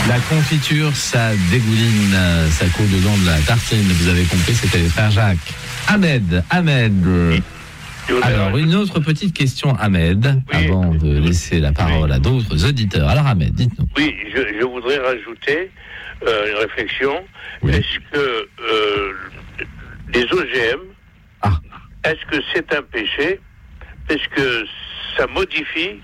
La confiture, ça dégouline, ça coule dedans de la tartine. Vous avez compris, c'était les frères Jacques. Ahmed. Alors, une autre petite question, Ahmed, avant de laisser la parole à d'autres auditeurs. Alors, Ahmed, dites-nous. Oui, je voudrais rajouter une réflexion. Oui. Est-ce que les OGM, est-ce que c'est un péché? Est-ce que ça modifie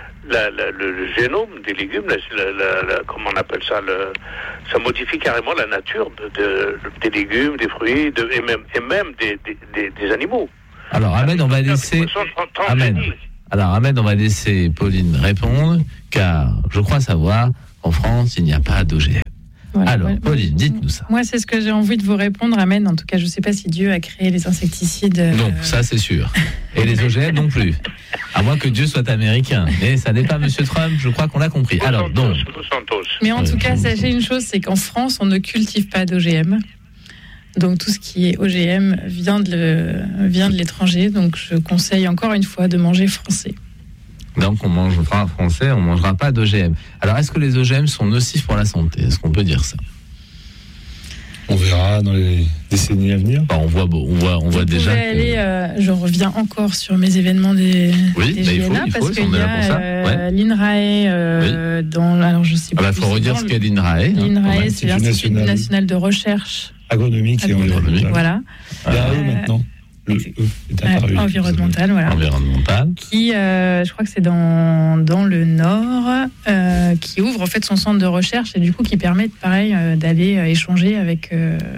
le génome des légumes, comment on appelle ça, ça modifie carrément la nature des légumes, des fruits, et même des animaux. Alors Ahmed, on va laisser Ahmed, on va laisser Pauline répondre, car je crois savoir qu'en France, il n'y a pas d'OGM. Ouais, alors, Pauline, dites-nous ça. Moi, c'est ce que j'ai envie de vous répondre, Ahmed. En tout cas, je ne sais pas si Dieu a créé les insecticides. Non, ça c'est sûr. Et les OGM non plus. À moins que Dieu soit américain. Mais ça n'est pas Monsieur Trump, je crois qu'on l'a compris. Alors, donc. Mais en tout cas, sachez une chose, c'est qu'en France, on ne cultive pas d'OGM. Donc, tout ce qui est OGM vient de l'étranger. Donc, je conseille encore une fois de manger français. Donc on mangera français, on ne mangera pas d'OGM. Alors est-ce que les OGM sont nocifs pour la santé? Est-ce qu'on peut dire ça? On verra dans les décennies à venir. On voit déjà. Je reviens encore sur mes événements des GNA, parce qu'il y a l'INRAE dans. Alors je sais pas. Il faut redire ce qu'est l'INRAE. L'INRAE, c'est l'Institut national de recherche agronomique et environnementale. Voilà. Il y a maintenant. Le E est apparu. Environnemental, voilà. Environnemental. Qui, je crois que c'est dans le Nord, qui ouvre en fait son centre de recherche et du coup qui permet, pareil, d'aller échanger avec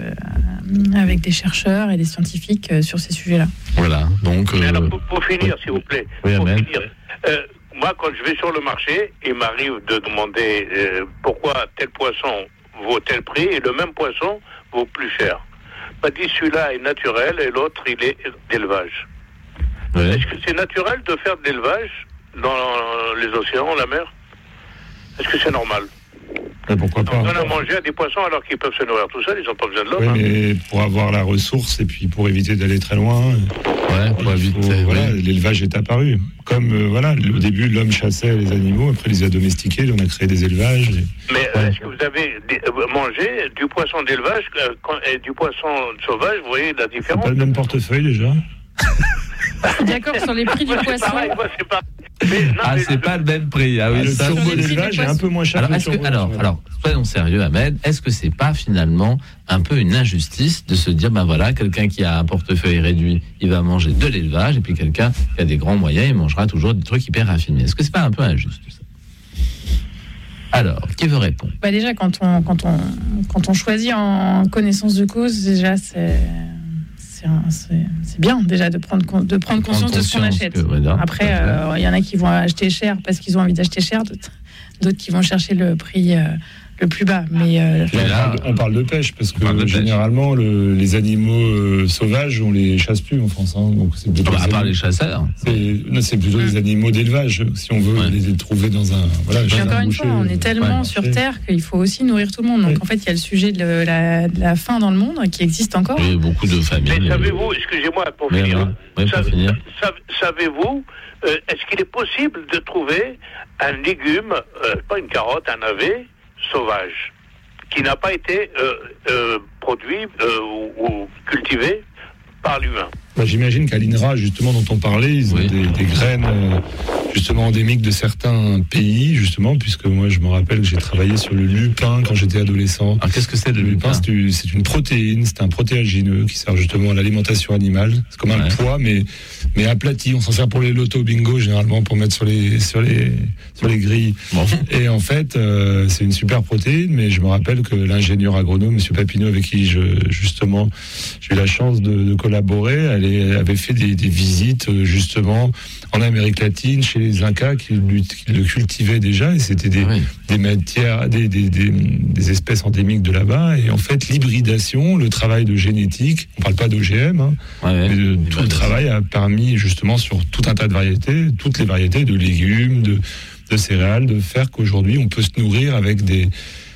des chercheurs et des scientifiques sur ces sujets-là. Voilà. Donc. Alors, pour finir, s'il vous plaît. Oui, Amen. Moi, quand je vais sur le marché, il m'arrive de demander pourquoi tel poisson vaut tel prix et le même poisson vaut plus cher. M'a dit celui-là est naturel et l'autre il est d'élevage. Oui. Est-ce que c'est naturel de faire de l'élevage dans les océans, la mer? Est-ce que c'est normal? Et pourquoi pas? On donne à manger à des poissons alors qu'ils peuvent se nourrir tout seuls, ils n'ont pas besoin de l'homme. Oui, mais pour avoir la ressource et puis pour éviter d'aller très loin, l'élevage est apparu. Comme au début l'homme chassait les animaux, après il les a domestiqués, on a créé des élevages. Mais est-ce que vous avez mangé du poisson d'élevage et du poisson sauvage? Vous voyez la différence? C'est pas le même portefeuille déjà. D'accord, sur les prix du poisson. C'est pas le même prix. Ah oui, le turbo d'élevage est un peu moins cher. Alors, soyons sérieux, Ahmed. Est-ce que c'est pas finalement un peu une injustice de se dire, quelqu'un qui a un portefeuille réduit, il va manger de l'élevage, et puis quelqu'un qui a des grands moyens, il mangera toujours des trucs hyper raffinés. Est-ce que c'est pas un peu injuste tout ça? Alors, qui veut répondre? Déjà, quand on choisit en connaissance de cause, déjà c'est bien déjà de prendre conscience de ce qu'on achète. Après, il y en a qui vont acheter cher parce qu'ils ont envie d'acheter cher, d'autres qui vont chercher le prix le plus bas. Mais on parle de pêche parce que généralement les animaux sauvages on les chasse plus en France. Donc c'est plutôt à part les chasseurs. C'est plutôt des animaux d'élevage si on veut les trouver dans un. Voilà. Et encore une fois, on est tellement sur Terre qu'il faut aussi nourrir tout le monde. Donc en fait, il y a le sujet de la faim dans le monde qui existe encore. Oui, beaucoup de familles. Mais savez-vous, excusez-moi pour finir. Savez-vous, est-ce qu'il est possible de trouver un légume, pas une carotte, un navet sauvage, qui n'a pas été produit ou cultivé par l'humain? J'imagine qu'à l'INRA, justement, dont on parlait, ils ont des graines justement endémiques de certains pays, justement, puisque moi, je me rappelle que j'ai travaillé sur le lupin quand j'étais adolescent. Alors, qu'est-ce que c'est le lupin? C'est une protéine, c'est un protéagineux qui sert justement à l'alimentation animale. C'est comme un pois, mais aplati. On s'en sert pour les lotos bingo, généralement, pour mettre sur les grilles. Bon. Et en fait, c'est une super protéine, mais je me rappelle que l'ingénieur agronome, M. Papineau, avec qui j'ai eu la chance de collaborer, avait fait des visites justement en Amérique latine chez les Incas qui le cultivaient déjà, et c'était des matières, des espèces endémiques de là-bas. Et en fait, l'hybridation, le travail de génétique, on parle pas d'OGM, mais tout le travail a permis justement sur tout un tas de variétés, toutes les variétés de légumes, de céréales, de faire qu'aujourd'hui on peut se nourrir avec des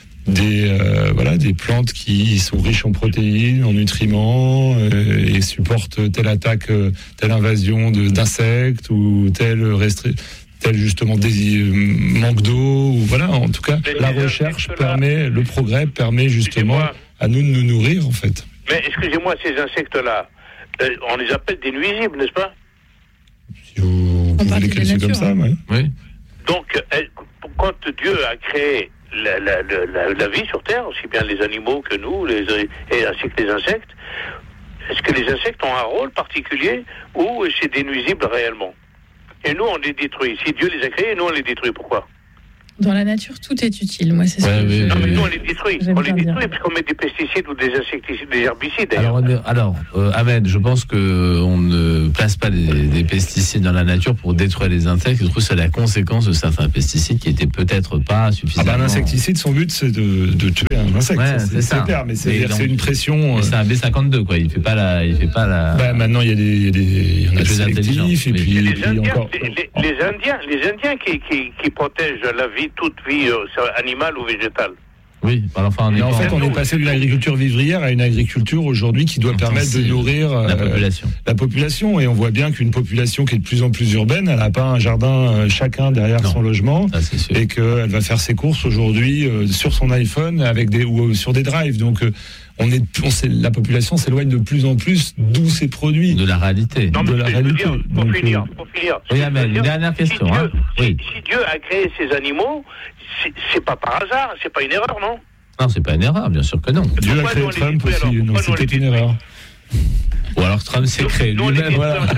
plantes qui sont riches en protéines, en nutriments, et supportent telle attaque, telle invasion d'insectes ou telle restriction. tel justement des manque d'eau, ou voilà. En tout cas, la recherche permet, le progrès permet justement à nous de nous nourrir, en fait. Mais excusez-moi, ces insectes-là, on les appelle des nuisibles, n'est-ce pas? Si vous pouvez les qualifier comme ça, oui. Donc, quand Dieu a créé la vie sur Terre, aussi bien les animaux que nous, ainsi que les insectes, est-ce que les insectes ont un rôle particulier ou c'est des nuisibles réellement? Et nous, on les détruit. Si Dieu les a créés, nous, on les détruit. Pourquoi? Dans la nature, tout est utile. Moi, c'est ça. Non, mais nous, on les détruit. On les détruit parce qu'on met des pesticides ou des insecticides, des herbicides. Alors, Ahmed, je pense qu'on ne place pas des pesticides dans la nature pour détruire les insectes. Je trouve que c'est la conséquence de certains pesticides qui n'étaient peut-être pas suffisamment. Un insecticide, son but, c'est de tuer un insecte. Ouais, c'est clair, mais c'est une pression. C'est un B52, quoi. Il fait pas la. Maintenant, il y en a des sélectifs, et puis encore. Les Indiens qui protègent la vie, toute vie animale ou végétale. Oui, enfin, on est passé d'une agriculture vivrière à une agriculture aujourd'hui qui doit permettre de nourrir la population. Et on voit bien qu'une population qui est de plus en plus urbaine, elle n'a pas un jardin chacun derrière son logement, et qu'elle va faire ses courses aujourd'hui sur son iPhone ou sur des drives. Donc la population s'éloigne de plus en plus d'où ces produits. De la réalité. Non, de la réalité. Pour finir. Oui, Ahmed, une dernière question. Si Dieu a créé ces animaux, c'est pas par hasard, c'est pas une erreur, non? Non, c'est pas une erreur, bien sûr que non. Dieu a créé Trump aussi, non, c'était une erreur. Ou alors Trump s'est créé lui-même.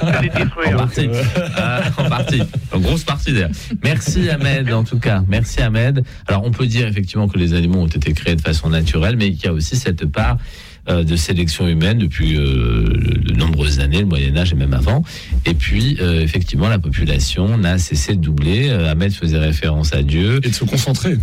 En partie. En grosse partie d'ailleurs. Merci Ahmed, en tout cas. Merci Ahmed. Alors on peut dire effectivement que les animaux ont été créés de façon naturelle, mais qu'il y a aussi cette part de sélection humaine depuis de nombreuses années, le Moyen-Âge et même avant. Et puis, effectivement, la population n'a cessé de doubler. Ahmed faisait référence à Dieu. Et de se concentrer.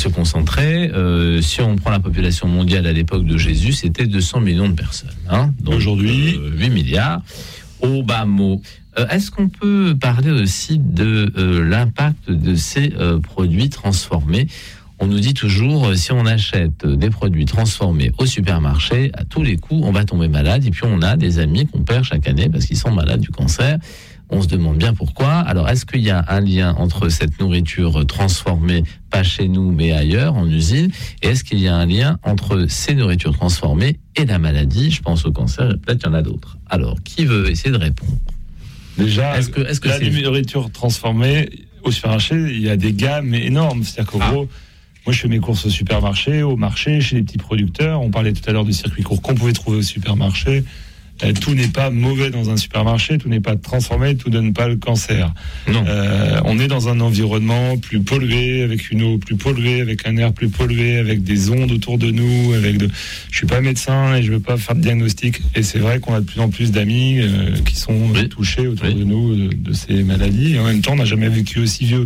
Si on prend la population mondiale à l'époque de Jésus, c'était 200 millions de personnes. Donc, aujourd'hui, 8 milliards. Au bas mot. Est-ce qu'on peut parler aussi de l'impact de ces produits transformés ? On nous dit toujours, si on achète des produits transformés au supermarché, à tous les coups, on va tomber malade. Et puis, on a des amis qu'on perd chaque année parce qu'ils sont malades du cancer. On se demande bien pourquoi. Alors, est-ce qu'il y a un lien entre cette nourriture transformée, pas chez nous, mais ailleurs, en usine? Et est-ce qu'il y a un lien entre ces nourritures transformées et la maladie? Je pense au cancer, et peut-être qu'il y en a d'autres. Alors, qui veut essayer de répondre? Déjà, est-ce que la nourriture transformée, au supermarché, il y a des gammes énormes. C'est-à-dire qu'en gros, moi, je fais mes courses au supermarché, au marché, chez les petits producteurs. On parlait tout à l'heure du circuit court qu'on pouvait trouver au supermarché. Tout n'est pas mauvais dans un supermarché, tout n'est pas transformé, tout donne pas le cancer. Non. On est dans un environnement plus pollué, avec une eau plus polluée, avec un air plus pollué, avec des ondes autour de nous. Je suis pas médecin et je veux pas faire de diagnostic. Et c'est vrai qu'on a de plus en plus d'amis qui sont touchés autour de nous de ces maladies. Et en même temps, on n'a jamais vécu aussi vieux.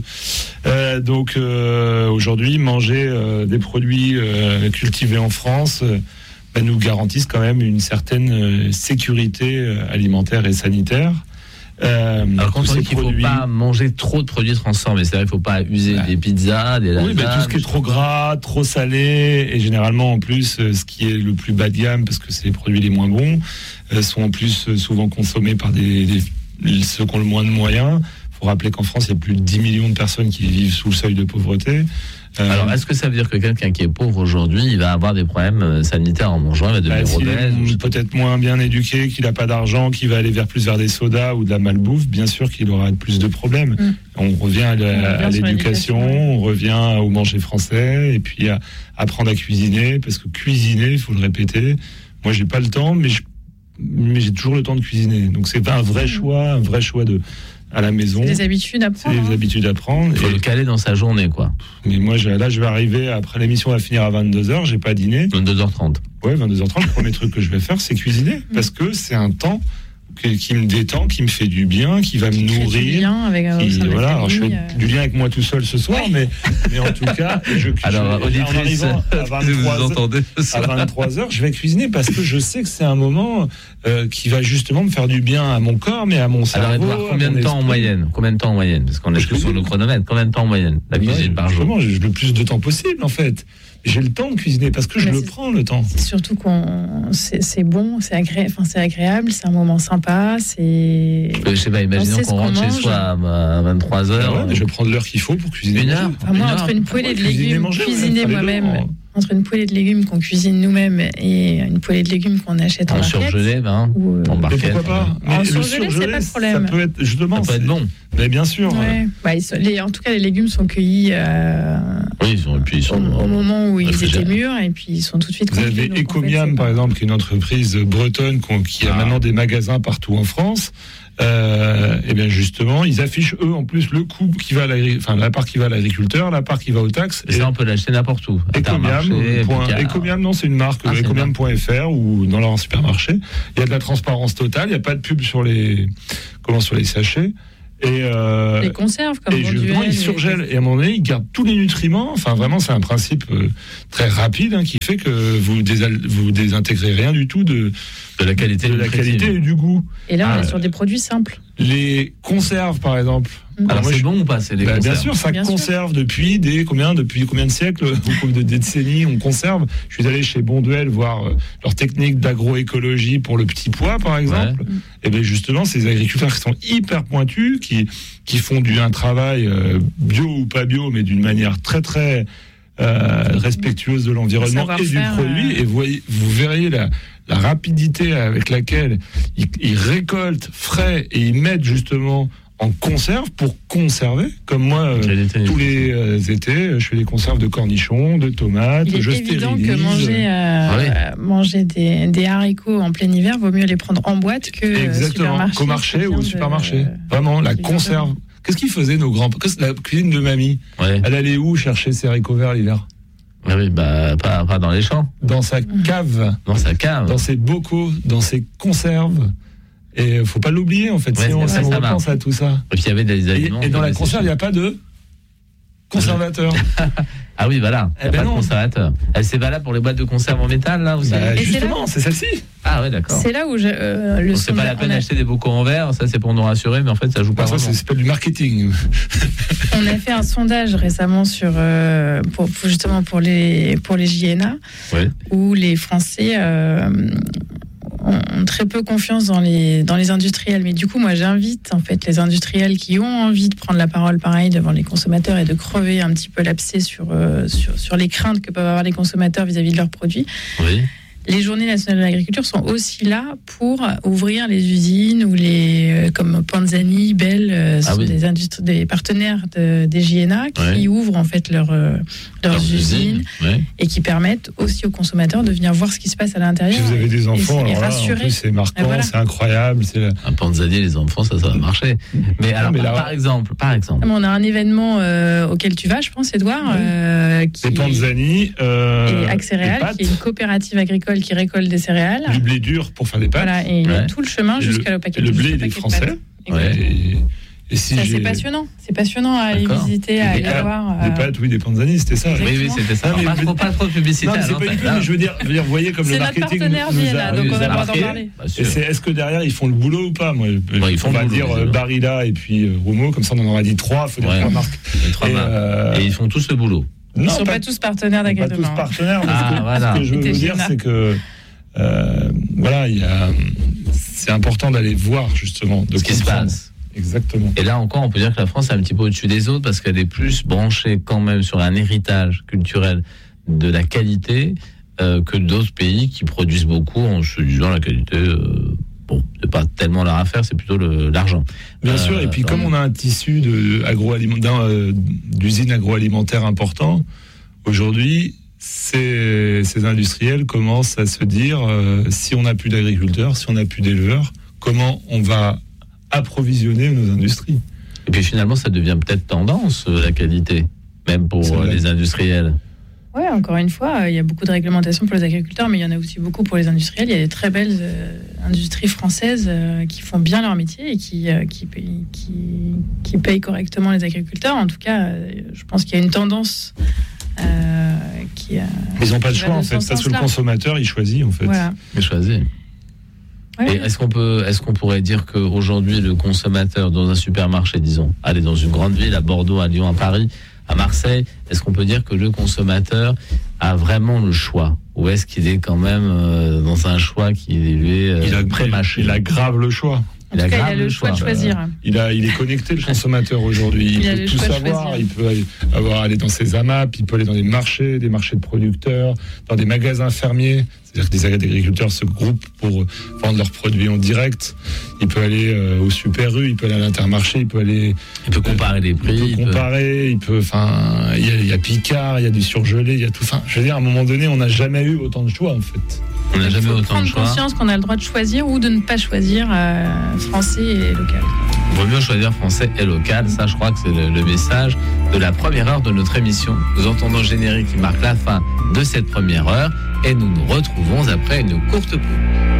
Donc aujourd'hui, manger des produits cultivés en France nous garantissent quand même une certaine sécurité alimentaire et sanitaire. Alors quand on dit qu'il ne faut pas manger trop de produits transformés, c'est-à-dire qu'il ne faut pas user des pizzas, des lasagnes... Oui, tout ce qui est trop gras, trop salé, et généralement en plus, ce qui est le plus bas de gamme, parce que c'est les produits les moins bons, sont en plus souvent consommés par ceux qui ont le moins de moyens. Il faut rappeler qu'en France, il y a plus de 10 millions de personnes qui vivent sous le seuil de pauvreté. Alors, est-ce que ça veut dire que quelqu'un qui est pauvre aujourd'hui, il va avoir des problèmes sanitaires en mangeant, il va devenir obèse? Peut-être moins bien éduqué, qu'il n'a pas d'argent, qu'il va aller plus vers des sodas ou de la malbouffe, bien sûr qu'il aura plus de problèmes. On revient à l'éducation, on revient au manger français, et puis à apprendre à cuisiner, parce que cuisiner, il faut le répéter. Moi, j'ai pas le temps, mais j'ai toujours le temps de cuisiner. Donc, c'est pas un vrai choix à la maison. C'est des habitudes à prendre. C'est des habitudes à prendre. Il faut le caler dans sa journée, quoi. Mais moi, je vais arriver, après l'émission va finir à 22h, j'ai pas dîné. 22h30. Ouais, 22h30, le premier truc que je vais faire, c'est cuisiner. Parce que c'est un temps qui me détend, qui me fait du bien, qui va me nourrir. Du lien avec voilà, alors je fais du lien avec moi tout seul ce soir, mais en tout cas, en arrivant à 23h, je vais cuisiner parce que je sais que c'est un moment qui va justement me faire du bien à mon corps, mais à mon cerveau. Alors, combien de temps en moyenne? Parce qu'on est tous sur le chronomètre. Combien de temps en moyenne la cuisine par jour? J'ai le plus de temps possible, en fait. J'ai le temps de cuisiner parce que je le prends le temps. C'est surtout c'est bon, c'est agréable, c'est un moment sympa. pas. C'est. Je sais pas, imaginons qu'on rentre chez soi à 23h. Je vais prendre l'heure qu'il faut pour cuisiner. Une heure. Enfin, moi, entre une poêlée de légumes cuisinée moi-même, entre une poêlée de légumes qu'on cuisine nous-mêmes et une poêlée de légumes qu'on achète en barquette. Surgelé, en barquette. Pourquoi pas? En surgelé, c'est pas de problème. Ça peut être, justement, ça peut être bon. Mais bien sûr. Ouais. En tout cas, les légumes sont cueillis au moment où ils étaient mûrs et puis ils sont tout de suite congelés. Vous avez Ecomiam, par exemple, qui est une entreprise bretonne qui a maintenant des magasins partout en France. Et bien justement, ils affichent eux en plus le coût qui va la part qui va à l'agriculteur, la part qui va aux taxes. Et ça, on peut l'acheter n'importe où. Ecomiam, non, c'est une marque, ecomiam.fr ou dans leur supermarché. Il y a de la transparence totale, il n'y a pas de pub sur les sachets. Et les conserves comme justement ils surgèlent et à un moment donné ils gardent tous les nutriments. Enfin vraiment c'est un principe très rapide qui fait que vous désintégrez rien du tout de la qualité et du goût. Et là on est sur des produits simples. Les conserves par exemple. Alors c'est bon ou pas, c'est les conserves? Bien sûr, ça conserve depuis combien de siècles, de décennies, on conserve. Je suis allé chez Bonduelle voir leur technique d'agroécologie pour le petit pois, par exemple. Ouais. Et bien justement, ces agriculteurs qui sont hyper pointus, qui font un travail bio ou pas bio, mais d'une manière très très respectueuse de l'environnement et du produit. Et vous verriez la rapidité avec laquelle ils récoltent frais et ils mettent justement en conserve pour conserver, comme moi tous les étés je fais des conserves de cornichons, de tomates, je stérilise. Il est évident que manger des haricots en plein hiver vaut mieux les prendre en boîte que qu'au marché ou au supermarché. Vraiment, la conserve. Qu'est-ce qu'ils faisaient nos grands? La cuisine de mamie, elle allait où chercher ses haricots verts l'hiver? Oui, pas dans les champs. Dans sa cave. Dans ses bocaux, dans ses conserves. Et faut pas l'oublier en fait, sinon on repense à tout ça. Et puis il y avait des aliments. Et dans la conserve, il n'y a pas de conservateur. Ah oui, voilà. Il n'y a pas de conservateur. C'est valable pour les boîtes de conserve en métal, là aussi. Justement, c'est celle-ci. Ah ouais, d'accord. C'est là où c'est pas la peine d'acheter des bocaux en verre, ça c'est pour nous rassurer, mais en fait ça joue pas. Ça c'est pas du marketing. On a fait un sondage récemment pour les JNA, où les Français ont très peu confiance dans les industriels. Mais du coup, moi, j'invite en fait les industriels qui ont envie de prendre la parole, pareil, devant les consommateurs et de crever un petit peu l'abcès sur les craintes que peuvent avoir les consommateurs vis-à-vis de leurs produits. Oui. Les journées nationales de l'agriculture sont aussi là pour ouvrir les usines ou comme Panzani, Bell, sont des partenaires des JNA qui ouvrent en fait leurs usines et qui permettent aussi aux consommateurs de venir voir ce qui se passe à l'intérieur. Si vous avez des enfants, alors là, en plus, c'est marquant, c'est incroyable. Un Panzani, les enfants, ça va marcher. Mais alors, par exemple. On a un événement auquel tu vas, je pense, Edouard. C'est Panzani et Axéréal, qui est une coopérative agricole qui récolte des céréales. Du blé dur pour faire des pâtes. Voilà, et tout le chemin jusqu'à le paquet. Le blé des Français. Et si c'est passionnant. C'est passionnant à aller visiter, à aller voir. Des pâtes, des Panzani, c'était ça. Oui, c'était ça. Pas trop de publicité. Non, c'est pas du tout, mais je veux dire, vous voyez comme le marketing. C'est notre partenaire Viena, donc on a le droit d'en parler. Et est-ce que derrière, ils font le boulot ou pas? Moi, on va dire Barilla et puis Roumeau, comme ça on en aura dit 3, il faut dire 3 marques. Et ils font tous le boulot. Ils ne sont pas tous partenaires d'agrément. Pas tous partenaires, mais ce que je veux vous dire, c'est que c'est important d'aller voir justement ce qui se passe. Exactement. Et là encore, on peut dire que la France est un petit peu au-dessus des autres parce qu'elle est plus branchée quand même sur un héritage culturel de la qualité que d'autres pays qui produisent beaucoup en se disant la qualité. C'est pas tellement leur affaire, c'est plutôt l'argent. Bien sûr, et puis comme on a un tissu d'usines agroalimentaires important, aujourd'hui, ces industriels commencent à se dire si on n'a plus d'agriculteurs, si on n'a plus d'éleveurs, comment on va approvisionner nos industries? Et puis finalement, ça devient peut-être tendance, la qualité, même pour les industriels. Oui, encore une fois, il y a beaucoup de réglementations pour les agriculteurs, mais il y en a aussi beaucoup pour les industriels. Il y a des très belles industries françaises qui font bien leur métier et qui payent correctement les agriculteurs. En tout cas, je pense qu'il y a une tendance qui... ils n'ont pas de choix, en fait, parce que le consommateur, il choisit, en fait. Voilà. Il choisit. Ouais. Et est-ce qu'on pourrait dire qu'aujourd'hui, le consommateur dans un supermarché, disons, aller dans une grande ville, à Bordeaux, à Lyon, à Paris, à Marseille, est-ce qu'on peut dire que le consommateur a vraiment le choix? Ou est-ce qu'il est quand même dans un choix qui lui est pré-mâché? Il a grave le choix. En tout cas, il a le choix de choisir. Il est connecté, le consommateur, aujourd'hui. Il peut tout savoir. Il peut aller dans ses AMAP, il peut aller dans des marchés de producteurs, dans des magasins fermiers. C'est-à-dire que des agriculteurs se groupent pour vendre leurs produits en direct. Il peut aller au Super U, il peut aller à l'Intermarché, il peut comparer les prix. Il y a Picard, il y a du surgelé, il y a tout. Enfin, je veux dire, à un moment donné, on n'a jamais eu autant de choix, en fait. On n'a jamais autant de choix. Prendre conscience qu'on a le droit de choisir ou de ne pas choisir français et local. Il vaut mieux choisir français et local. Ça, je crois que c'est le message de la première heure de notre émission. Nous entendons le générique qui marque la fin de cette première heure et nous nous retrouvons après une courte pause.